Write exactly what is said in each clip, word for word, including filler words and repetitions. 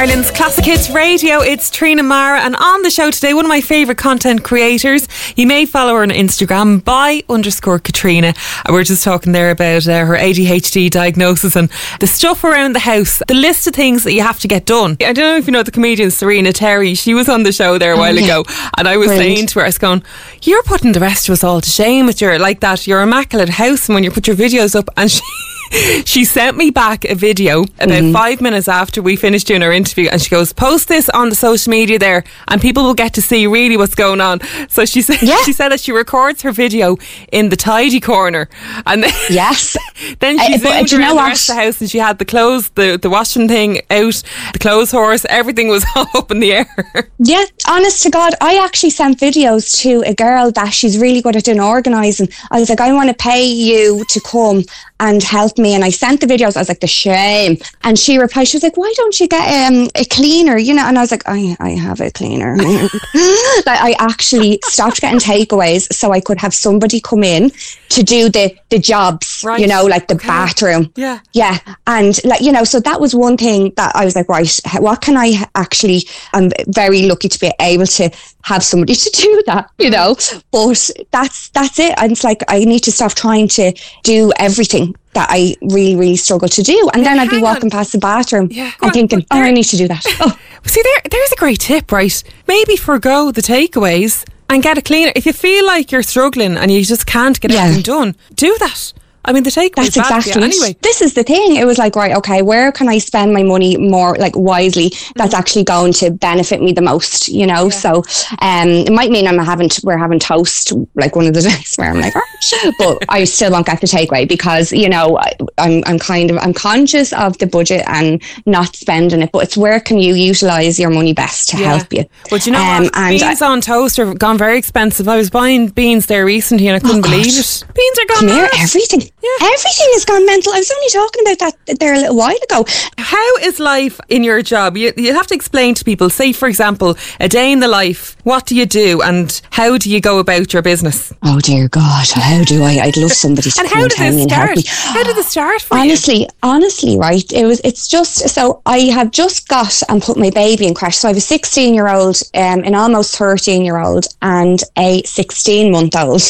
Ireland's Classic Hits Radio. It's Trina Mara, and on the show today, one of my favourite content creators. You may follow her on Instagram by underscore Katrina. And we're just talking there about uh, her A D H D diagnosis and the stuff around the house, the list of things that you have to get done. I don't know if you know the comedian Serena Terry. She was on the show there a while oh, yeah. ago, and I was Brilliant. saying to her, I was going, "You're putting the rest of us all to shame with your like that. Your immaculate house, and when you put your videos up." And she She sent me back a video about mm-hmm. five minutes after we finished doing our interview, and she goes, "Post this on the social media there and people will get to see really what's going on." So she said yeah. she said that she records her video in the tidy corner, and then, yes then she uh, zoomed around the rest of the house, and she had the clothes, the, the washing thing out, the clothes horse, everything was up in the air. Yeah, honest to God, I actually sent videos to a girl that she's really good at doing organising. I was like, "I want to pay you to come and help me," and I sent the videos. I was like, "The shame." And she replied, she was like, "Why don't you get um, a cleaner, you know?" And I was like, I, I have a cleaner. Like, I actually stopped getting takeaways so I could have somebody come in to do the, the jobs, right. you know, like the okay. bathroom. Yeah. Yeah. And like, you know, so that was one thing that I was like, right, what can I actually, I'm very lucky to be able to have somebody to do that, you know, but that's, that's it. And it's like, I need to stop trying to do everything that I really, really struggle to do. And then I'd be walking on. past the bathroom yeah, and on, thinking, oh, I need to do that. Oh. See, there, there's a great tip, right? Maybe forgo the takeaways and get a cleaner. If you feel like you're struggling and you just can't get yeah. everything done, do that. I mean, the takeaway That's exactly anyway. This is the thing. It was like, right, okay, where can I spend my money more like wisely that's mm. actually going to benefit me the most, you know? Yeah. So um, it might mean I'm having to, we're having toast like one of the days where I'm like, oh, but I still won't get the takeaway because, you know, I, I'm I'm kind of, I'm conscious of the budget and not spending it, but it's where can you utilise your money best to yeah. help you. But you know um, what? And beans I, on toast have gone very expensive. I was buying beans there recently and I couldn't oh believe it. Beans are gone Come here, everything. Yeah. Everything has gone mental. I was only talking about that there a little while ago. How is life in your job? You, you have to explain to people, say for example, a day in the life. What do you do and how do you go about your business? Oh dear God, how do I? I'd love somebody to and come how and did tell me and help me. How did it start for honestly, you? Honestly, right, it was, it's just, so I have just got and put my baby in crash. So I have a sixteen year old, um, an almost thirteen year old and a sixteen month old.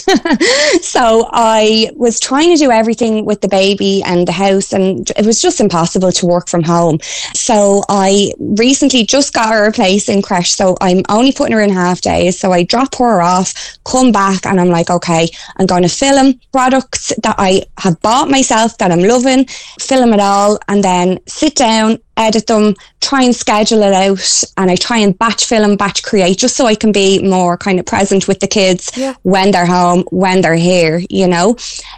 So I was trying to do everything with the baby and the house, and it was just impossible to work from home. So I recently just got her a place in creche, so I'm only putting her in half days. So I drop her off, come back, and I'm like, okay, I'm going to film products that I have bought myself that I'm loving, film it all, and then sit down, edit them, try and schedule it out, and I try and batch film, batch create, just so I can be more kind of present with the kids yeah. when they're home, when they're here, you know.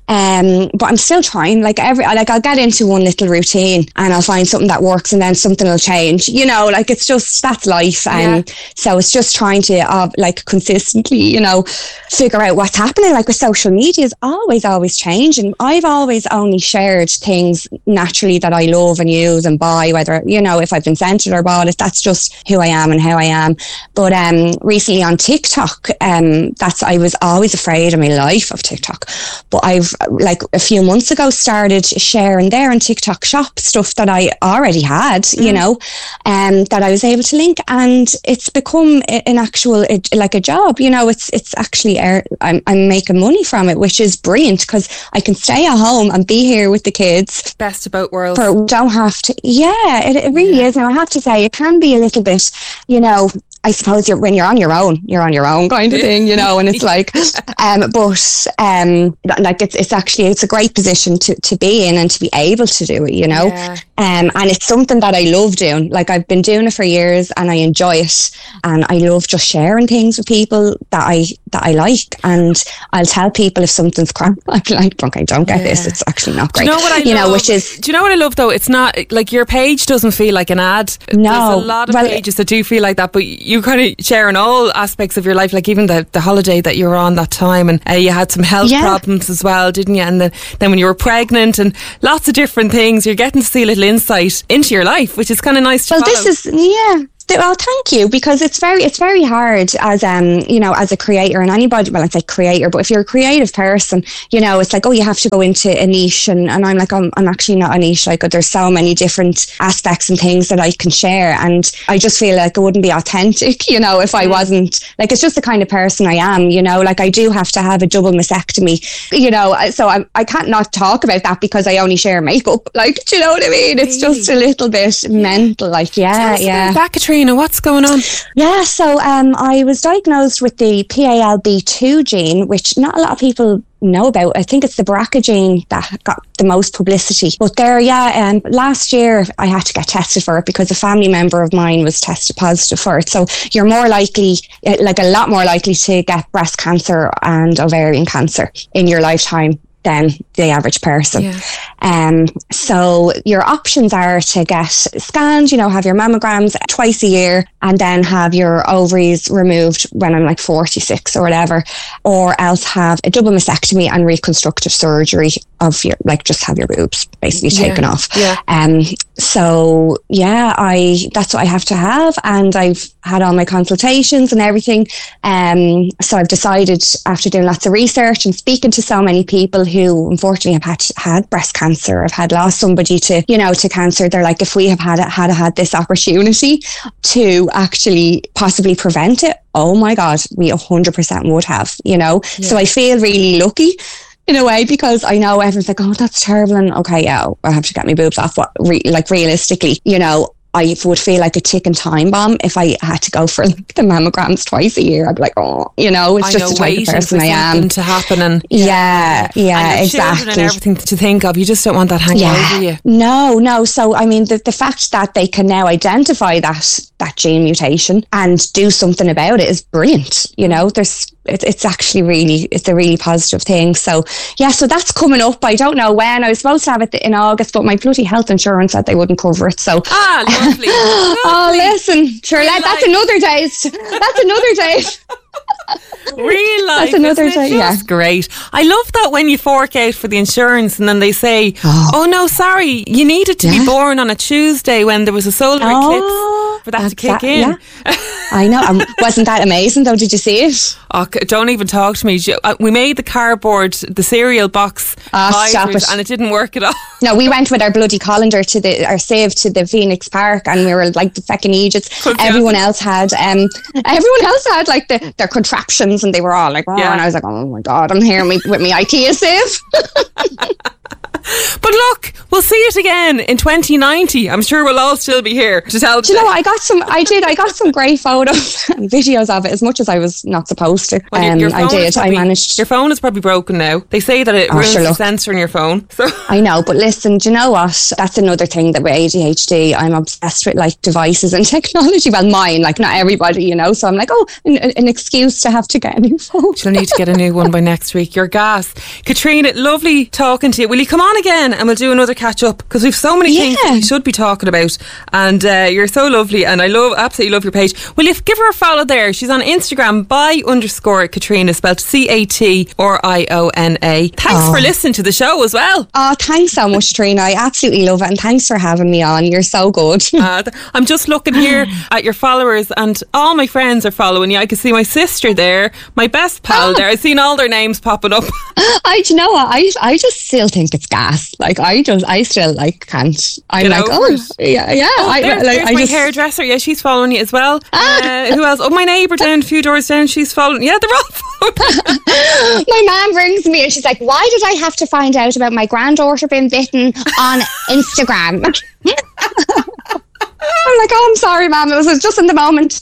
Um, but I'm still trying. Like every, like I'll get into one little routine and I'll find something that works, and then something will change. You know, like it's just that's life, and yeah. so it's just trying to uh, like consistently, you know, figure out what's happening. Like with social media, is always always changing. I've always only shared things naturally that I love and use and buy, whether, you know, if I've been sent it or bought it. That's just who I am and how I am. But um, recently on TikTok, um, that's I was always afraid in my life of TikTok, but I've like a few months ago started sharing there on TikTok shop stuff that I already had, mm. you know, um, that I was able to link, and it's become an actual like a job. You know, it's it's actually er, I'm I'm making money from it, which is brilliant because I can stay at home and be here with the kids. Best of both worlds. For, don't have to. Yeah, it, it really yeah. is. Now I have to say, it can be a little bit, you know, I suppose you're, when you're on your own, you're on your own kind of thing, you know, and it's like, um, but, um, like it's, it's actually, it's a great position to, to be in and to be able to do it, you know, yeah. um, and it's something that I love doing. Like I've been doing it for years and I enjoy it, and I love just sharing things with people that I, that I like, and I'll tell people if something's crap, I'm like, okay, don't get yeah. this, it's actually not great. Do you know what I you love? know, which is, do you know what I love though? It's not, like your page doesn't feel like an ad. No. There's a lot of well, pages that do feel like that, but you kind of sharing all aspects of your life, like even the, the holiday that you were on that time, and uh, you had some health yeah. problems as well, didn't you? And the, then when you were pregnant and lots of different things, you're getting to see a little insight into your life, which is kind of nice to well, follow. This is, yeah. Well, thank you, because it's very, it's very hard as, um, you know, as a creator, and anybody, well, I'd say creator, but if you're a creative person, you know, it's like, oh, you have to go into a niche, and, and I'm like, I'm, I'm actually not a niche. Like, there's so many different aspects and things that I can share, and I just feel like it wouldn't be authentic, you know, if I wasn't, like, it's just the kind of person I am, you know, like I do have to have a double mastectomy, you know, so I, I can't not talk about that because I only share makeup. Like, do you know what I mean? It's just a little bit mental, like, yeah, Tell us yeah. about that, Katrina, what's going on? Yeah, so um, I was diagnosed with the P A L B two gene, which not a lot of people know about. I think it's the B R C A gene that got the most publicity. But there, yeah, um, last year I had to get tested for it because a family member of mine was tested positive for it. So you're more likely, like a lot more likely to get breast cancer and ovarian cancer in your lifetime than the average person. Yeah. Um, so your options are to get scanned, you know, have your mammograms twice a year, and then have your ovaries removed when I'm like forty-six or whatever, or else have a double mastectomy and reconstructive surgery of your, like, just have your boobs basically taken yeah. off. Yeah. Um, so yeah, I, that's what I have to have. And I've had all my consultations and everything. Um, so I've decided, after doing lots of research and speaking to so many people who unfortunately have had, had breast cancer, have had lost somebody to, you know, to cancer, they're like, if we have had, had, had this opportunity to actually possibly prevent it, oh my God, we one hundred percent would have, you know. Yeah. So I feel really lucky in a way, because I know everyone's like, oh, that's terrible, and okay, yeah, I have to get my boobs off. What, re- like realistically, you know, I would feel like a ticking time bomb if I had to go for like the mammograms twice a year. I'd be like, oh, you know, it's I just know, the type of person I am. To happen, and yeah, yeah, and exactly. And everything to think of. You just don't want that hanging yeah. over you. No, no. So I mean, the the fact that they can now identify that that gene mutation and do something about it is brilliant. You know, there's it, it's actually really it's a really positive thing. So yeah, so that's coming up. I don't know when. I was supposed to have it in August, but my bloody health insurance said they wouldn't cover it. So ah, lovely. lovely. Oh, listen, sure, that, that's another day. That's another day. Real life. That's another day. Yeah, that's great. I love that when you fork out for the insurance and then they say, oh, oh no, sorry, you needed to yeah. be born on a Tuesday when there was a solar oh, eclipse for that to kick that, in. Yeah. I know. Um, wasn't that amazing though? Did you see it? Oh, don't even talk to me. We made the cardboard, the cereal box, oh, stop it. and it didn't work at all. No, we went with our bloody colander to the, our save to the Phoenix Park, and we were like the fucking Egypts. Everyone else had, um, everyone else had like the, their contraptions, and they were all like, oh, yeah. and I was like, oh my God, I'm here with my IKEA save. But look, we'll see it again in twenty ninety. I'm sure we'll all still be here to tell. Do you know what? I got some. I did. I got some great photos and videos of it, as much as I was not supposed to. Well, your, your um, I did. Probably, I managed. Your phone is probably broken now. They say that it oh, ruins sure, the look. sensor in your phone. So I know, but listen, do you know what? That's another thing that with A D H D, I'm obsessed with, like devices and technology. Well, mine, like not everybody, you know. So I'm like, oh, an, an excuse to have to get a new phone. You'll need to get a new one by next week. You're gas, Katrina. Lovely talking to you. Will you come on again and we'll do another catch up, because we've so many yeah. things that we should be talking about, and uh, you're so lovely, and I love absolutely love your page. Will you give her a follow there? She's on Instagram by underscore Katrina, spelled C A T R I O N A. Thanks oh. for listening to the show as well. Oh, thanks so much, Trina. I absolutely love it, and thanks for having me on. You're so good. uh, I'm just looking here at your followers, and all my friends are following you. I can see my sister there, my best pal oh. there. I've seen all their names popping up. I, do you know what? I, I just still think it's gas. Like I just, I still like can't. I'm Get like, oh, it. yeah, yeah. Oh, I, there, like, there's I my just, hairdresser. Yeah, she's following you as well. Ah. Uh, who else? Oh, my neighbour down a few doors down. She's following. Yeah, they're all following. My mum rings me and she's like, "Why did I have to find out about my granddaughter being bitten on Instagram?" I'm like, oh, I'm sorry, Mum. It was just in the moment.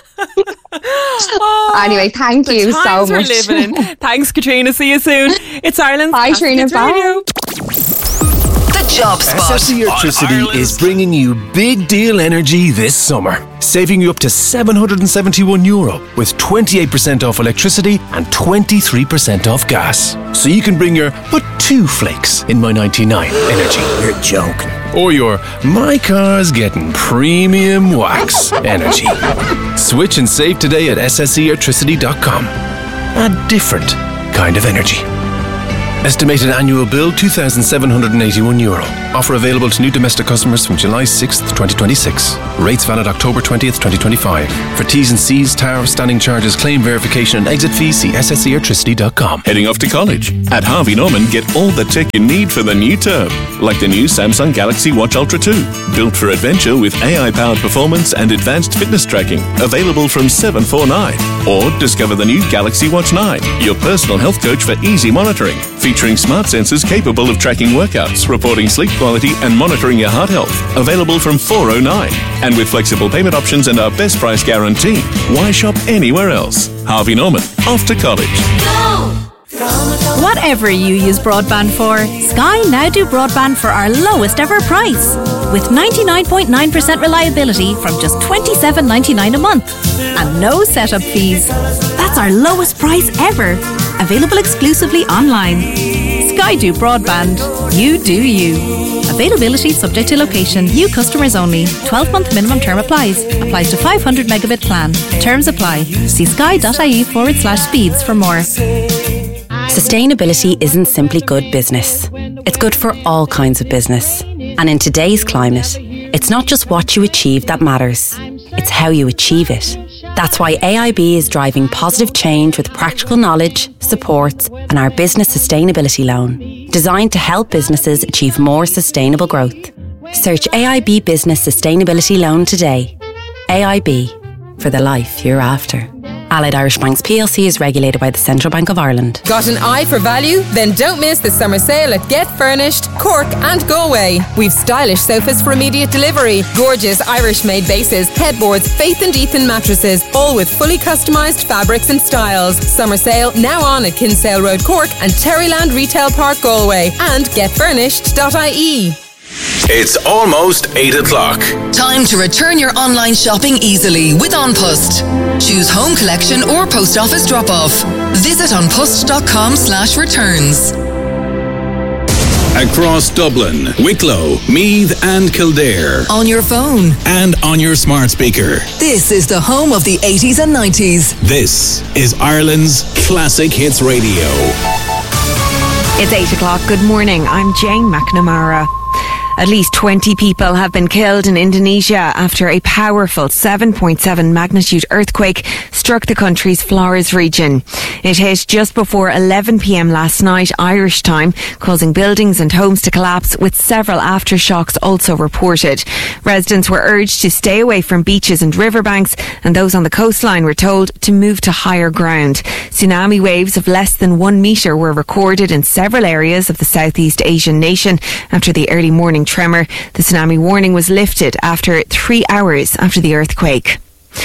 oh, anyway, thank you so much. We're living in. Thanks, Katrina. See you soon. It's Ireland's Bye, Trina. Bye. The Job Spot. S S E Electricity is bringing you big deal energy this summer, saving you up to seven hundred seventy-one euro with twenty-eight percent off electricity and twenty-three percent off gas. So you can bring your but two flakes in my ninety-nine energy. You're joking. Or your my car's getting premium wax energy. Switch and save today at s s e electricity dot com. A different kind of energy. Estimated annual bill two thousand seven hundred eighty-one euro. Offer available to new domestic customers from July sixth, twenty twenty-six. Rates valid October twentieth, twenty twenty-five. For T's and C's, tariff, standing charges, claim verification and exit fees, see s s e electricity dot com. Heading off to college? At Harvey Norman, get all the tech you need for the new term. Like the new Samsung Galaxy Watch Ultra two. Built for adventure with A I-powered performance and advanced fitness tracking. Available from seven four nine. Or discover the new Galaxy Watch nine. Your personal health coach for easy monitoring. Featuring smart sensors capable of tracking workouts, reporting sleep quality and monitoring your heart health. Available from four oh nine. And with flexible payment options and our best price guarantee. Why shop anywhere else? Harvey Norman. Off to college. Go! Whatever you use broadband for, Sky now do broadband for our lowest ever price. With ninety-nine point nine percent reliability from just twenty-seven ninety-nine a month. And no setup fees. That's our lowest price ever. Available exclusively online. Sky do broadband. You do you. Availability subject to location. New customers only. twelve month minimum term applies. Applies to five hundred megabit plan. Terms apply. See sky.ie forward slash speeds for more. Sustainability isn't simply good business. It's good for all kinds of business. And in today's climate, it's not just what you achieve that matters. It's how you achieve it. That's why A I B is driving positive change with practical knowledge, supports, and our business sustainability loan, designed to help businesses achieve more sustainable growth. Search A I B Business Sustainability Loan today. A I B, for the life you're after. Allied Irish Banks P L C is regulated by the Central Bank of Ireland. Got an eye for value? Then don't miss the summer sale at Get Furnished, Cork and Galway. We've stylish sofas for immediate delivery, gorgeous Irish-made bases, headboards, Faith and Ethan mattresses, all with fully customised fabrics and styles. Summer sale now on at Kinsale Road, Cork and Terryland Retail Park, Galway and get furnished dot I E. It's almost eight o'clock. Time to return your online shopping easily with OnPost. Choose home collection or post office drop-off. Visit onpost.com slash returns. Across Dublin, Wicklow, Meath and Kildare. On your phone. And on your smart speaker. This is the home of the eighties and nineties. This is Ireland's Classic Hits Radio. It's eight o'clock. Good morning. I'm Jane McNamara. At least twenty people have been killed in Indonesia after a powerful seven point seven magnitude earthquake struck the country's Flores region. It hit just before eleven p.m. last night, Irish time, causing buildings and homes to collapse, with several aftershocks also reported. Residents were urged to stay away from beaches and riverbanks, and those on the coastline were told to move to higher ground. Tsunami waves of less than one metre were recorded in several areas of the Southeast Asian nation after the early morning tremor. The tsunami warning was lifted after three hours after the earthquake.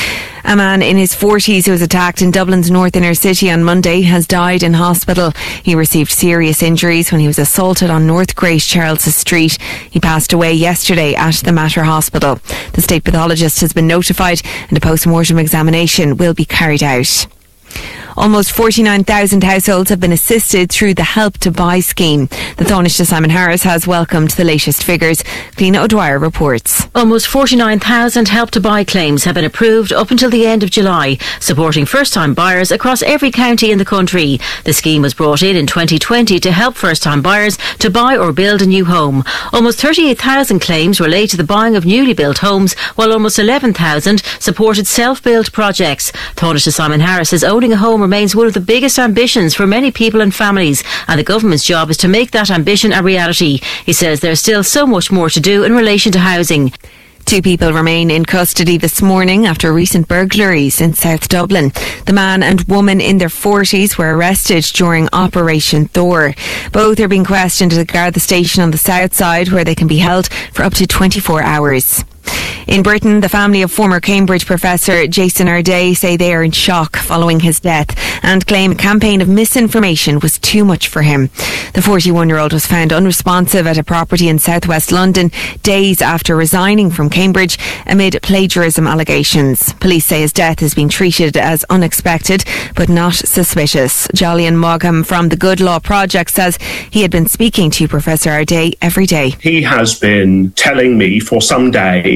A man in his forties who was attacked in Dublin's north inner city on Monday has died in hospital. He received serious injuries when he was assaulted on North Great Charles Street. He passed away yesterday at the Mater Hospital. The state pathologist has been notified and a post-mortem examination will be carried out. Almost forty-nine thousand households have been assisted through the Help to Buy scheme. The Taoiseach Simon Harris has welcomed the latest figures. Cliona O'Dwyer reports. Almost forty-nine thousand Help to Buy claims have been approved up until the end of July, supporting first-time buyers across every county in the country. The scheme was brought in in twenty twenty to help first-time buyers to buy or build a new home. Almost thirty-eight thousand claims relate to the buying of newly built homes, while almost eleven thousand supported self-built projects. Taoiseach Simon Harris says owning a home remains one of the biggest ambitions for many people and families, and the government's job is to make that ambition a reality. He says there's still so much more to do in relation to housing. Two people remain in custody this morning after recent burglaries in South Dublin. The man and woman in their forties were arrested during Operation Thor. Both are being questioned at the Garda station on the south side, where they can be held for up to twenty-four hours. In Britain, the family of former Cambridge professor Jason Arday say they are in shock following his death and claim a campaign of misinformation was too much for him. The forty-one-year-old was found unresponsive at a property in southwest London days after resigning from Cambridge amid plagiarism allegations. Police say his death has been treated as unexpected but not suspicious. Jolyon Mogham from the Good Law Project says he had been speaking to Professor Arday every day. He has been telling me for some days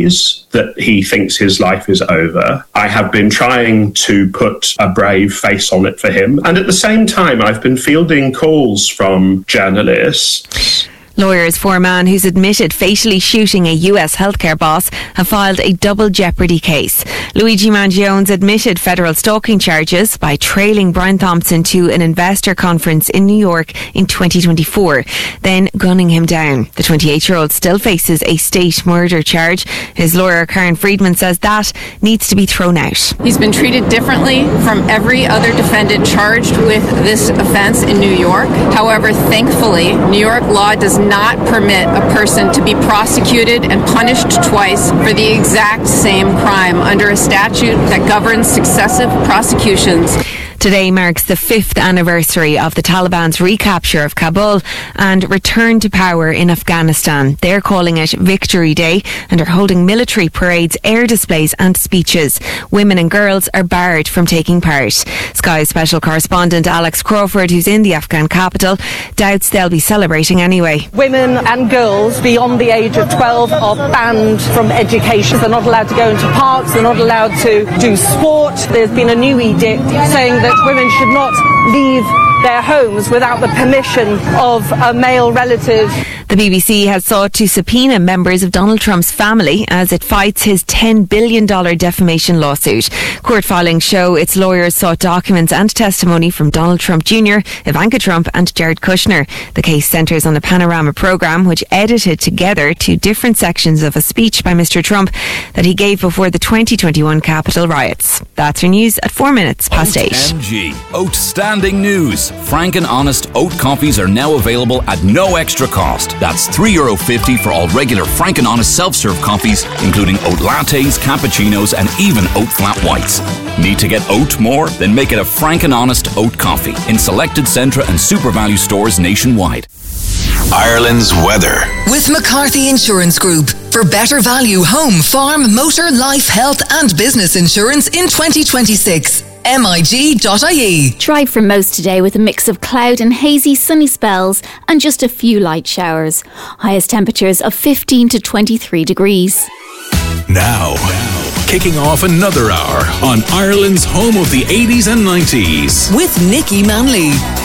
that he thinks his life is over. I have been trying to put a brave face on it for him. And at the same time, I've been fielding calls from journalists. Lawyers for a man who's admitted fatally shooting a U S healthcare boss have filed a double jeopardy case. Luigi Mangione's admitted federal stalking charges by trailing Brian Thompson to an investor conference in New York in twenty twenty-four, then gunning him down. The twenty-eight-year-old still faces a state murder charge. His lawyer, Karen Friedman, says that needs to be thrown out. He's been treated differently from every other defendant charged with this offense in New York. However, thankfully, New York law does not permit a person to be prosecuted and punished twice for the exact same crime under a statute that governs successive prosecutions. Today marks the fifth anniversary of the Taliban's recapture of Kabul and return to power in Afghanistan. They're calling it Victory Day and are holding military parades, air displays and speeches. Women and girls are barred from taking part. Sky special correspondent Alex Crawford, who's in the Afghan capital, doubts they'll be celebrating anyway. Women and girls beyond the age of twelve are banned from education. They're not allowed to go into parks, they're not allowed to do sport. There's been a new edict saying that women should not leave their homes without the permission of a male relative. The B B C has sought to subpoena members of Donald Trump's family as it fights his ten billion dollars defamation lawsuit. Court filings show its lawyers sought documents and testimony from Donald Trump Junior, Ivanka Trump and Jared Kushner. The case centres on a Panorama programme which edited together two different sections of a speech by Mister Trump that he gave before the twenty twenty-one Capitol riots. That's your news at four minutes past eight. M G. Outstanding news. Frank and Honest oat coffees are now available at no extra cost. That's three euro fifty for all regular Frank and Honest self-serve coffees, including oat lattes, cappuccinos and even oat flat whites. Need to get oat more? Then make it a Frank and Honest oat coffee in selected Centra and Super Value stores nationwide. Ireland's weather. With McCarthy Insurance Group. For better value home, farm, motor, life, health and business insurance in twenty twenty-six. M I G dot I E. Dry for most today with a mix of cloud and hazy sunny spells and just a few light showers. Highest temperatures of fifteen to twenty-three degrees. Now, now, kicking off another hour on Ireland's home of the eighties and nineties. With Nikki Manley.